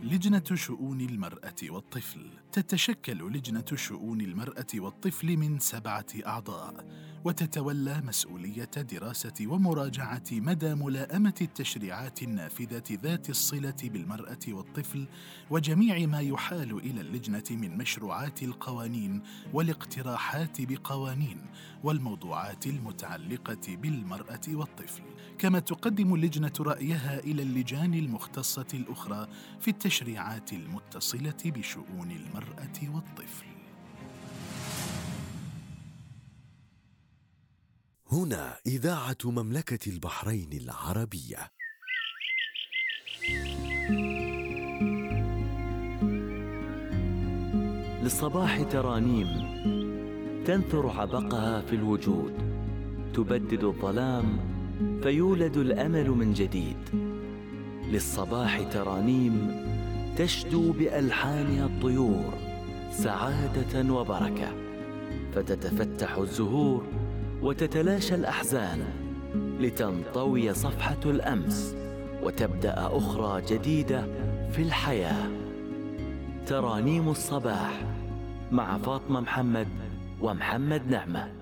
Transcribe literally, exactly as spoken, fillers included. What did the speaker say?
لجنة شؤون المرأة والطفل. تتشكل لجنة شؤون المرأة والطفل من سبعة أعضاء، وتتولى مسؤولية دراسة ومراجعة مدى ملائمة التشريعات النافذة ذات الصلة بالمرأة والطفل، وجميع ما يحال إلى اللجنة من مشروعات القوانين والاقتراحات بقوانين والموضوعات المتعلقة بالمرأة والطفل. كما تقدم اللجنة رأيها إلى اللجان المختصة الأخرى في التشريعات المتصلة بشؤون المرأة والطفل. هنا إذاعة مملكة البحرين العربية. للصباح ترانيم تنثر عبقها في الوجود، تبدد الظلام فيولد الأمل من جديد. للصباح ترانيم تشدو بألحانها الطيور سعادة وبركة، فتتفتح الزهور وتتلاشى الأحزان لتنطوي صفحة الأمس وتبدأ أخرى جديدة في الحياة. ترانيم الصباح مع فاطمة محمد ومحمد نعمة.